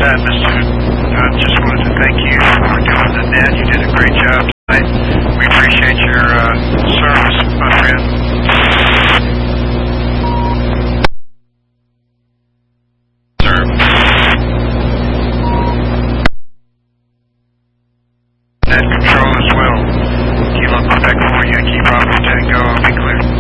that, Mr. I just wanted to thank you for doing the net. You did a great job tonight. We appreciate your service, my friend. Net control as well. Kilo Quebec 4 Yankee Bravo Tango, I'll be clear.